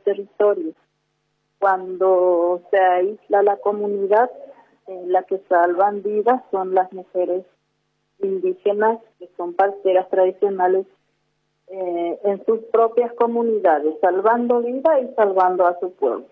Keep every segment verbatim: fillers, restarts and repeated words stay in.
territorios. Cuando se aísla la comunidad, eh, la que salvan vidas son las mujeres indígenas, que son parteras tradicionales eh, en sus propias comunidades, salvando vida y salvando a su pueblo.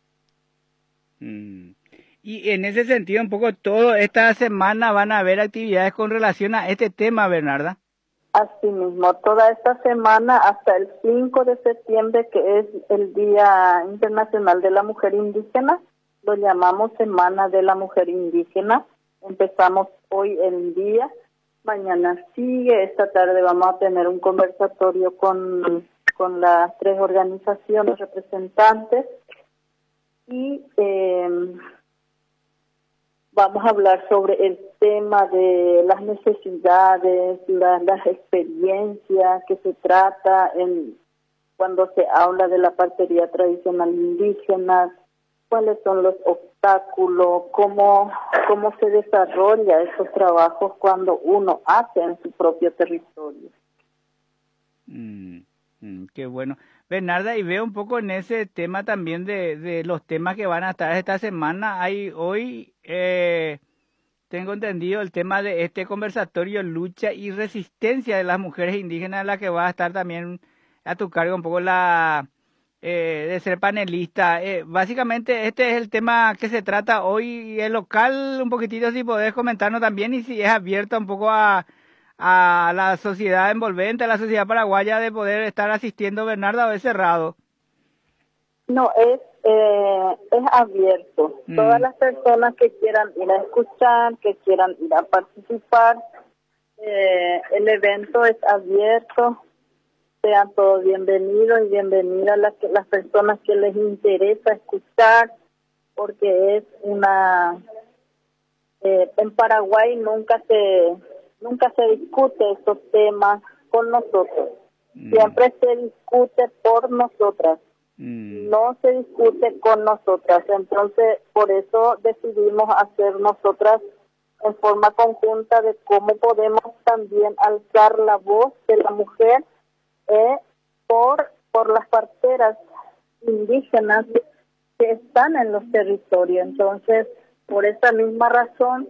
Mm. Y en ese sentido, un poco todo esta semana van a haber actividades con relación a este tema, Bernarda. Así mismo, toda esta semana hasta el cinco de septiembre, que es el Día Internacional de la Mujer Indígena, lo llamamos Semana de la Mujer Indígena. Empezamos hoy el día, mañana sigue, esta tarde vamos a tener un conversatorio con, con las tres organizaciones representantes y eh, vamos a hablar sobre el tema de las necesidades, la, las experiencias que se trata en cuando se habla de la partería tradicional indígena, cuáles son los obstáculos, cómo, cómo se desarrolla esos trabajos cuando uno hace en su propio territorio. Mm, mm, qué bueno. Bernarda, y veo un poco en ese tema también de, de los temas que van a estar esta semana. Hay hoy, eh, tengo entendido, el tema de este conversatorio Lucha y Resistencia de las Mujeres Indígenas, en la que va a estar también a tu cargo un poco la eh, de ser panelista. Eh, básicamente este es el tema que se trata hoy, el local, un poquitito si podés comentarnos también y si es abierto un poco a... a la sociedad envolvente, a la sociedad paraguaya, de poder estar asistiendo, Bernarda, o es cerrado? No, es eh, es abierto. Mm. Todas las personas que quieran ir a escuchar, que quieran ir a participar, eh, el evento es abierto. Sean todos bienvenidos y bienvenidas las, las personas que les interesa escuchar, porque es una... Eh, en Paraguay nunca se... Nunca se discute estos temas con nosotros. Mm. Siempre se discute por nosotras. Mm. No se discute con nosotras. Entonces, por eso decidimos hacer nosotras en forma conjunta de cómo podemos también alzar la voz de la mujer eh, por, por las parteras indígenas que están en los territorios. Entonces, por esa misma razón,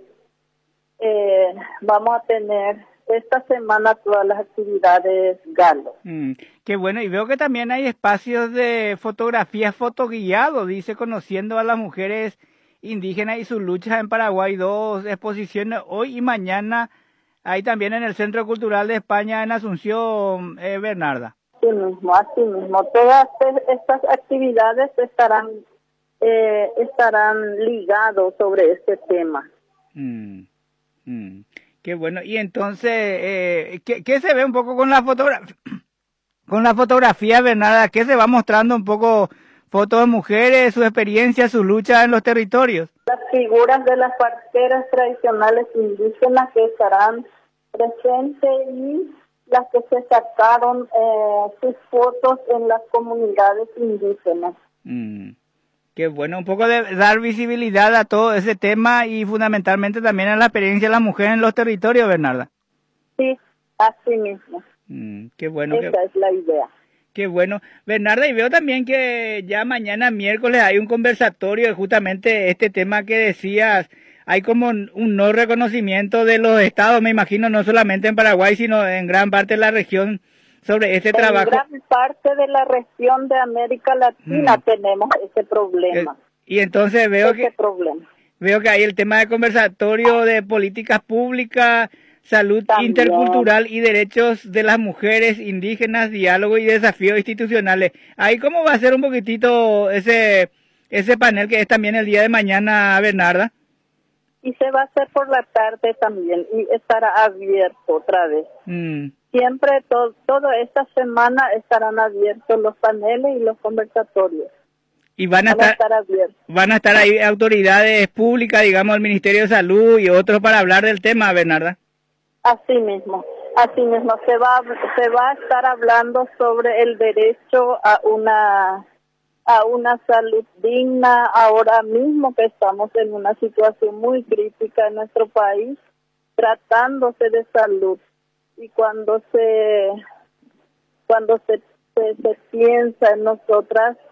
Eh, vamos a tener esta semana todas las actividades Galo. Mm, qué bueno, y veo que también hay espacios de fotografía fotoguiado, dice, conociendo a las mujeres indígenas y sus luchas en Paraguay, dos exposiciones hoy y mañana, ahí también en el Centro Cultural de España en Asunción, eh, Bernarda. Así mismo, así mismo, todas estas actividades estarán, eh, estarán ligados sobre este tema. Mm. Mm, qué bueno. Y entonces, eh, ¿qué, ¿qué se ve un poco con la fotografía? Con la fotografía, Bernarda, ¿qué se va mostrando un poco? Fotos de mujeres, su experiencia, su lucha en los territorios. Las figuras de las parteras tradicionales indígenas que estarán presentes y las que se sacaron eh, sus fotos en las comunidades indígenas. Mm. Qué bueno, un poco de dar visibilidad a todo ese tema y fundamentalmente también a la experiencia de la mujer en los territorios, Bernarda. Sí, así mismo. Mm, qué bueno. Esa qué, es la idea. Qué bueno. Bernarda, y veo también que ya mañana miércoles hay un conversatorio de justamente este tema que decías. Hay como un no reconocimiento de los estados, me imagino, no solamente en Paraguay, sino en gran parte de la región, sobre este en trabajo. En gran parte de la región de América Latina mm. tenemos ese problema. Y entonces veo ese que problema. veo que hay el tema de conversatorio de políticas públicas, salud También. intercultural y derechos de las mujeres indígenas, diálogo y desafíos institucionales. Ahí cómo va a ser un poquitito ese ese panel que es también el día de mañana, Bernarda. Y se va a hacer por la tarde también y estará abierto otra vez. Mm. Siempre, to, toda esta semana estarán abiertos los paneles y los conversatorios. Y van a, van estar, a estar van a estar ahí autoridades públicas, digamos, el Ministerio de Salud y otros para hablar del tema, Bernarda. Así mismo, así mismo. Se va, se va a estar hablando sobre el derecho a una, a una salud digna ahora mismo que estamos en una situación muy crítica en nuestro país, tratándose de salud. Y cuando se cuando se, se, se piensa en nosotras,